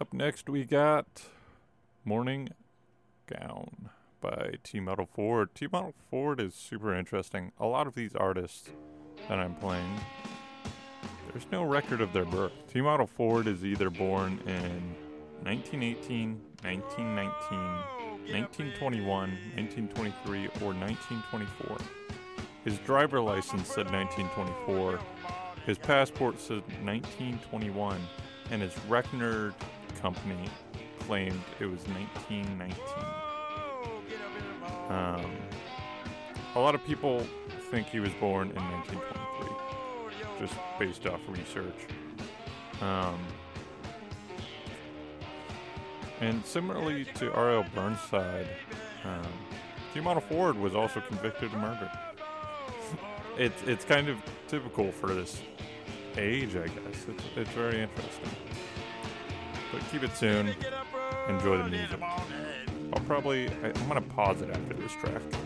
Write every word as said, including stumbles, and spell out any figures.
Up next, we got Morning Gown by T Model Ford. T Model Ford is super interesting. A lot of these artists that I'm playing, there's no record of their birth. T Model Ford is either born in nineteen eighteen, nineteen nineteen, nineteen twenty-one, nineteen twenty-three, or nineteen twenty-four. His driver license said nineteen twenty-four. His passport said nineteen twenty-one. And his record company claimed it was nineteen nineteen. Um, a lot of people think he was born in nineteen twenty-three, just based off research. Um, and similarly to R L Burnside, um, T Model Ford was also convicted of murder. it's it's kind of typical for this age, I guess. It's, it's very interesting. But keep it tuned. Enjoy the music. I'll probably, I, I'm going to pause it after this track.